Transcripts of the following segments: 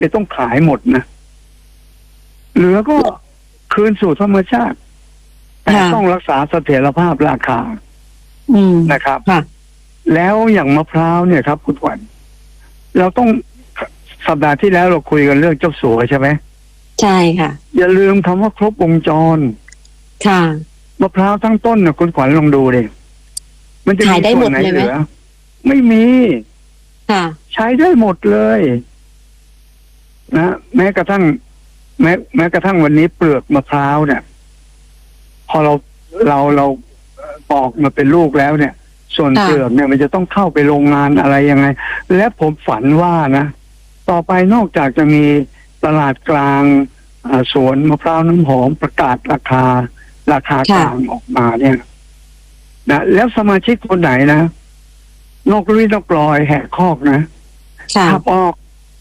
จะต้องขายหมดนะเหลือก็คืนสู่ธรรมชาติแต่ต้องรักษาเสถียรภาพราคานะครับแล้วอย่างมะพร้าวเนี่ยครับคุณขวัญเราต้องสัปดาห์ที่แล้วเราคุยกันเรื่องเจ้าสัวใช่ไหมใช่ค่ะอย่าลืมคำว่าครบวงจรค่ะมะพร้าวทั้งต้นเนี่ยคุณขวัญลองดูดิมันจะขายได้หมดเลยไหมไม่มีค่ะใช้ได้หมดเลยนะแม้กระทั่งวันนี้เปลือกมะพร้าวเนี่ยพอเราปอกมาเป็นลูกแล้วเนี่ยส่วนเปลือกเนี่ยมันจะต้องเข้าไปโรงงานอะไรยังไงและผมฝันว่านะต่อไปนอกจากจะมีตลาดกลางสวนมะพร้าวน้ำหอมประกาศราคากลางออกมาเนี่ยนะแล้วสมาชิกคนไหนนะนกรีนกลอยแหกคอกนะขับออก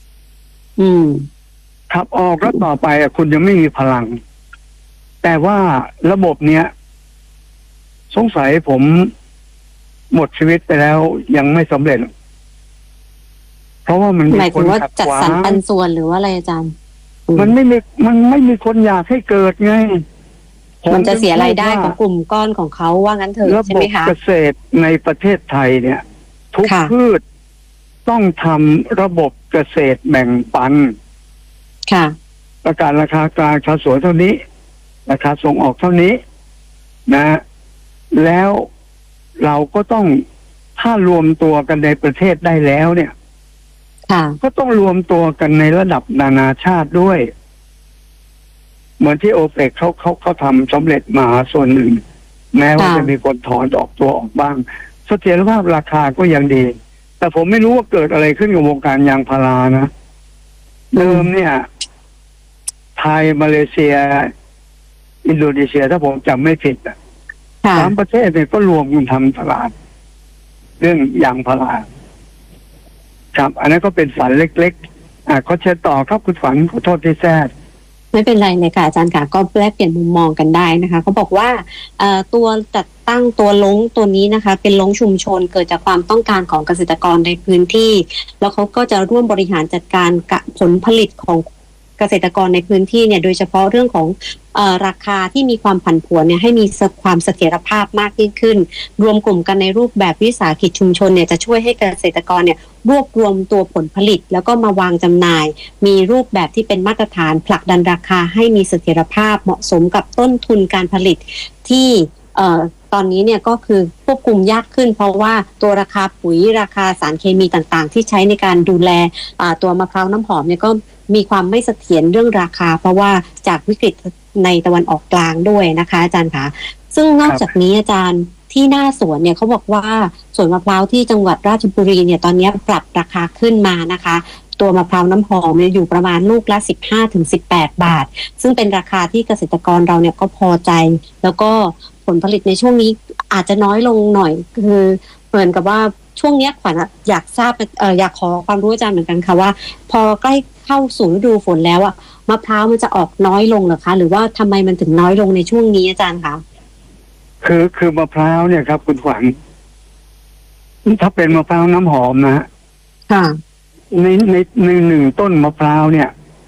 ขับออกแล้วต่อไปคุณยังไม่มีพลังแต่ว่าระบบเนี้ยสงสัยผมหมดชีวิตไปแล้วยังไม่สำเร็จเพราะว่ามันมีคนขัดขวางจัดสรรปันส่วนหรือว่าอะไรอาจารย์มันไม่มีคนอยากให้เกิดไงมันจะเสียรายได้ของกลุ่มก้อนของเขาว่างั้นเถอะใช่ไหมคะระบบเกษตรในประเทศไทยเนี่ยทุกพืชต้องทำระบบเกษตรแบ่งปันค่ะประกาศราคากลางชาวสวนเท่านี้ราคาส่งออกเท่านี้นะแล้วเราก็ต้องถ้ารวมตัวกันในประเทศได้แล้วเนี่ยก็ต้องรวมตัวกันในระดับนานาชาติด้วยเหมือนที่โอเปกเขาทำสำเร็จมาส่วนหนึ่งแม้ว่าจะมีคนถอนออกตัวออกบ้างเสถียรภาพราคาก็ยังดีแต่ผมไม่รู้ว่าเกิดอะไรขึ้นกับวงการยางพารานะเดิมเนี่ยไทยมาเลเซียอินโดนีเซียถ้าผมจำไม่ผิด3 ประเทศเนี่ยก็รวมกันทำตลาดเรื่องยางพาราครับอันนั้นก็เป็นฝันเล็กๆเขาเชิญต่อครับคุณฝันขอโทษที่แทรกไม่เป็นไรเลยค่ะอาจารย์ค่ะก็แลกเปลี่ยนมุมมองกันได้นะคะเขาบอกว่าตัวจัดตั้งตัวลงตัวนี้นะคะเป็นลงชุมชนเกิดจากความต้องการของเกษตรกรในพื้นที่แล้วเขาก็จะร่วมบริหารจัดการผลผลิตของเกษตรกรในพื้นที่เนี่ยโดยเฉพาะเรื่องของราคาที่มีความผันผวนเนี่ยให้มีความเสถียรภาพมากยิ่งขึ้นรวมกลุ่มกันในรูปแบบวิสาหกิจชุมชนเนี่ยจะช่วยให้เกษตรกรเนี่ยรวบรวมตัวผลผลิตแล้วก็มาวางจำหน่ายมีรูปแบบที่เป็นมาตรฐานผลักดันราคาให้มีเสถียรภาพเหมาะสมกับต้นทุนการผลิตที่ตอนนี้เนี่ยก็คือควบคุมยากขึ้นเพราะว่าตัวราคาปุ๋ยราคาสารเคมีต่างๆที่ใช้ในการดูแลตัวมะพร้าวน้ำหอมเนี่ยก็มีความไม่เสถียรเรื่องราคาเพราะว่าจากวิกฤตในตะวันออกกลางด้วยนะคะอาจารย์คะซึ่งนอกจากนี้อาจารย์ที่หน้าสวนเนี่ยเขาบอกว่าสวนมะพร้าวที่จังหวัดราชบุรีเนี่ยตอนนี้ปรับราคาขึ้นมานะคะตัวมะพร้าวน้ำหอมเนี่ยอยู่ประมาณลูกละ 15-18 บาทซึ่งเป็นราคาที่เกษตรกรเราเนี่ยก็พอใจแล้วก็ผลผลิตในช่วงนี้อาจจะน้อยลงหน่อยคือเหมือนกับว่าช่วงนี้ขวัญอยากทราบอยากขอความรู้อาจารย์เหมือนกันค่ะว่าพอใกล้เข้าสู่ฤดูฝนแล้วอะมะพร้าวมันจะออกน้อยลงเหรอคะหรือว่าทำไมมันถึงน้อยลงในช่วงนี้อาจารย์คะคือมะพร้าวเนี่ยครับคุณขวัญถ้าเป็นมะพร้าวน้ำหอมนะค่ะใน1 ต้นมะพร้าวเนี่ย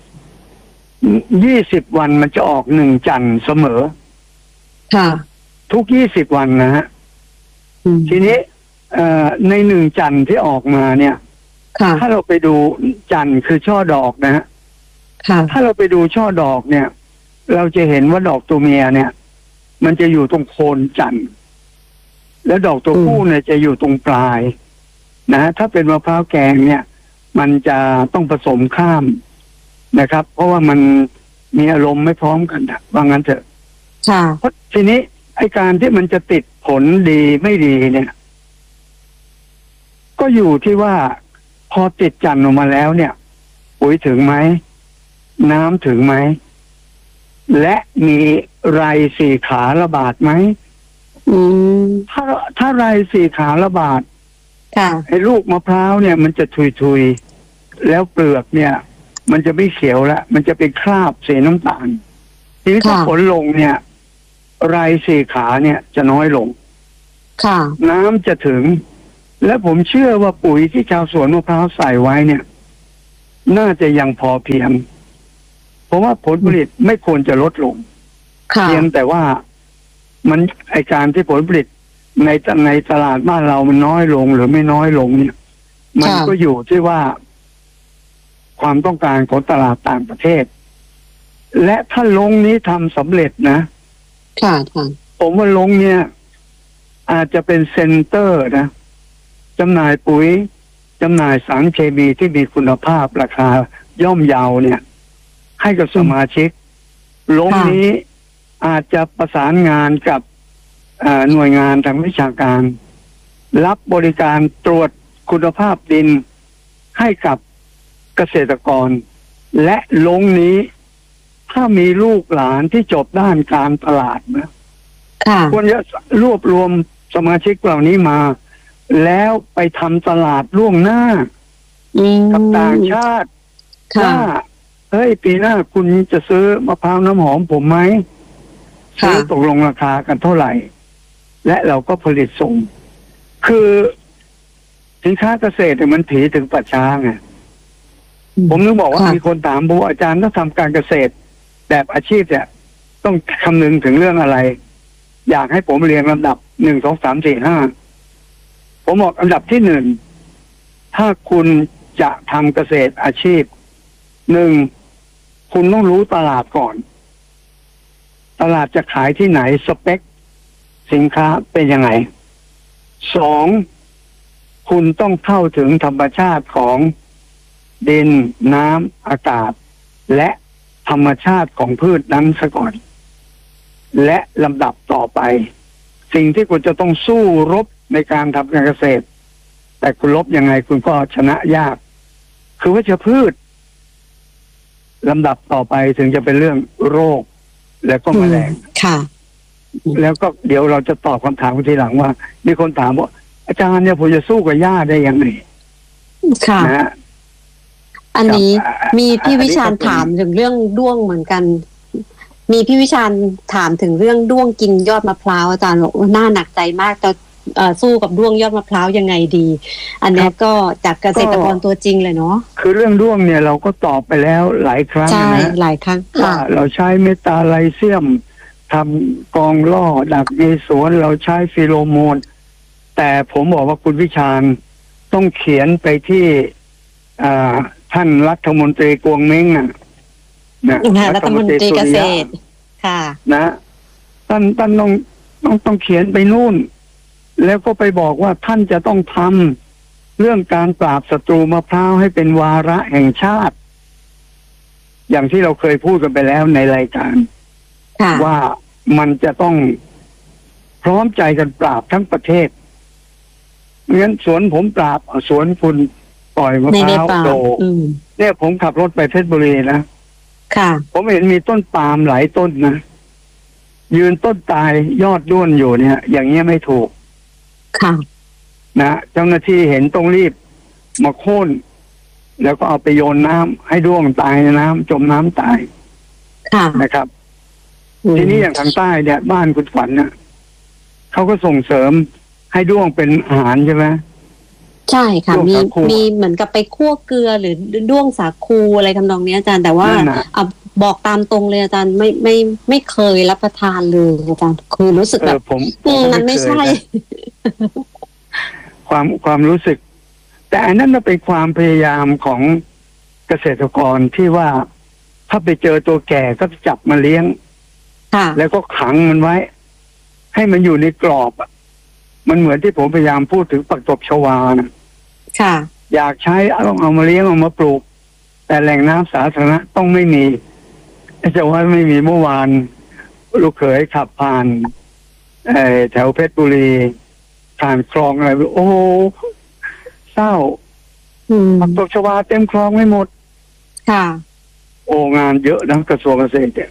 20 วันมันจะออก1 จันทร์เสมอค่ะทุก20 วันนะฮะทีนี้ใน1 จันทร์ที่ออกมาเนี่ยถ้าเราไปดูจันทร์คือช่อดอกนะฮะถ้าเราไปดูช่อดอกเนี่ยเราจะเห็นว่าดอกตัวเมียเนี่ยมันจะอยู่ตรงโคนจันทร์แล้วดอกตัวผู้เนี่ยจะอยู่ตรงปลายนะถ้าเป็นมะพร้าวแกงเนี่ยมันจะต้องผสมข้ามนะครับเพราะว่ามันมีอารมณ์ไม่พร้อมกันว่างั้นเถอะเพราะทีนี้ไอ้การที่มันจะติดผลดีไม่ดีเนี่ยก็อยู่ที่ว่าพอติดจันทร์ออกมาแล้วเนี่ยปุ๋ยถึงไหมน้ำถึงไหมและมีไร4 ขาระบาดไหมถ้าไร4 ขาระบาดไอ้ลูกมะพร้าวเนี่ยมันจะทุยๆแล้วเปลือกเนี่ยมันจะไม่เขียวแล้วมันจะเป็นคราบสีน้ำตาลทีนี้ถ้าผลลงเนี่ยไร4 ขาเนี่ยจะน้อยลงน้ำจะถึงและผมเชื่อว่าปุ๋ยที่ชาวสวนมะพร้าวใส่ไว้เนี่ยน่าจะยังพอเพียงเพราะว่าผลผลิตไม่ควรจะลดลงค่ะเพียงแต่ว่ามันไอการที่ผลผลิตในตลาดบ้านเรามันน้อยลงหรือไม่น้อยลงเนี่ย มันก็อยู่ที่ว่าความต้องการของตลาดต่างประเทศ และถ้าลงนี้ทำสำเร็จนะค่ะผมว่าลงเนี่ยอาจจะเป็นเซ็นเตอร์นะจำหน่ายปุ๋ยจำหน่ายสารเคมีที่มีคุณภาพราคาย่อมเยาเนี่ย ให้กับสมาชิกลงนี้อาจจะประสานงานกับหน่วยงานทางวิชาการ รับบริการตรวจคุณภาพดินให้กับเกษตรกร และลงนี้ถ้ามีลูกหลานที่จบด้านการตลาดนะค่ะควรจะรวบรวมสมาชิกเหล่านี้มา แล้วไปทำตลาดล่วงหน้ากับต่างชาติว่าเฮ้ยปีหน้าคุณจะซื้อมะพร้าวน้ำหอมผมไหมซื้อตกลงราคากันเท่าไหร่ และเราก็ผลิตส่ง คือสินค้าเกษตรเนี่ยมันผีถึงป่าช้าไงผมนึกบอกว่ามีคนถามผมว่าอาจารย์ถ้าทำการเกษตรแบบอาชีพเนี่ยต้องคำนึงถึงเรื่องอะไร อยากให้ผมเรียงลำดับ1 2 3 4 5ผมบอกอันดับที่1ถ้าคุณจะทำเกษตรอาชีพ1คุณต้องรู้ตลาดก่อนตลาดจะขายที่ไหนสเปคสินค้าเป็นยังไง2คุณต้องเข้าถึงธรรมชาติของดินน้ำอากาศและธรรมชาติของพืชนั้นซะก่อนและลำดับต่อไปสิ่งที่คุณจะต้องสู้รบในการทำการเกษตรแต่คุณรบยังไงคุณก็ชนะยากคือวัชพืชลำดับต่อไปถึงจะเป็นเรื่องโรคและก็แมลงค่ะแล้วก็เดี๋ยวเราจะตอบคำถามทีหลังว่ามีคนถามว่าอาจารย์เนี่ยผมจะสู้กับหญ้าได้ยังไงค่ะนะอันนี้มีพี่วิชาญถามถึงเรื่องด้วงเหมือนกัน มีพี่วิชาญถามถึงเรื่องด้วงกินยอดมะพร้าวอาจารย์บอกว่าน่าหนักใจมากจะสู้กับด้วงยอดมะพร้าวยังไงดี อันนี้ก็จากเกษตรกรตัวจริงเลยเนาะคือเรื่องด้วงเนี่ยเราก็ตอบไปแล้วหลายครั้งนะหลายครั้งว่าเราใช้เมตาไลเซียมทำกองล่อดักในสวนเราใช้ฟีโรโมนแต่ผมบอกว่าคุณวิชาญต้องเขียนไปที่ท่านรัฐมนตรีกวงเม้งนะรัฐมนตรีเกษตรค่ะนะท่านต้องเขียนไปนู่นแล้วก็ไปบอกว่าท่านจะต้องทำเรื่องการปราบศัตรูมะพร้าวให้เป็นวาระแห่งชาติ อย่างที่เราเคยพูดกันไปแล้วในรายการว่ามันจะต้องพร้อมใจกันปราบทั้งประเทศงั้นสวนผมปราบสวนคุณปล่อยมะพร้าวโดเนี่ยผมขับรถไปเพชรบุรีนะผมเห็นมีต้นปาล์มหลายต้นนะยืนต้นตายยอดด้วนอยู่เนี่ยอย่างเงี้ยไม่ถูกนะเจ้าหน้าที่เห็นต้องรีบมาโค่นแล้วก็เอาไปโยนน้ำให้ด้วงตายในน้ำจมน้ำตายนะครับทีนี้อย่างทางใต้เนี่ยบ้านคุณขวัญเนี่ยเขาก็ส่งเสริมให้ด้วงเป็นอาหารใช่ไหมใช่ค่ะมีเหมือนกับไปคั่วเกลือหรือด้วงสาคูอะไรทำนองนี้อาจารย์แต่ว่าบอกตามตรงเลยอาจารย์ไม่เคยรับประทานเลยอาจารย์คือรู้สึกแบบมันไม่ใช่ความรู้สึกแต่อันนั้นเป็นความพยายามของเกษตรกรที่ว่าถ้าไปเจอตัวแก่ก็จับมาเลี้ยงแล้วก็ขังมันไว้ให้มันอยู่ในกรอบมันเหมือนที่ผมพยายามพูดถึงผักตบชวานะอยากใช้ต้องเอามาเลี้ยงเอามาปลูกแต่แหล่งน้ำสาธารณะต้องไม่มีจะว่าไม่มีเมื่อวานลูกเขยขับผ่านแถวเพชรบุรีผ่านคลองอะไรโอ้เศร้าผักตบชวาเต็มคลองไม่หมดโอ้งานเยอะนะกระทรวงเกษตรเนี่ย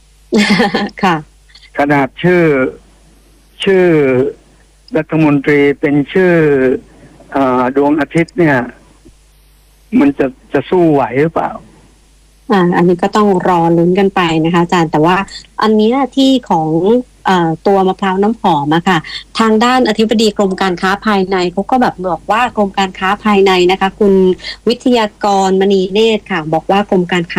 ขนาดชื่อรัฐมนตรีเป็นชื่อดวงอาทิตย์เนี่ยมันจะสู้ไหวหรือเปล่าอันนี้ก็ต้องรอลุ้นกันไปนะคะอาจารย์แต่ว่าอันนี้ที่ของตัวมะพร้าวน้ำหอมอะค่ะทางด้านอธิบดีกรมการค้าภายในเขาก็แบบบอกว่ากรมการค้าภายในนะคะคุณวิทยากรมณีเนตรค่ะบอกว่ากรมการค้า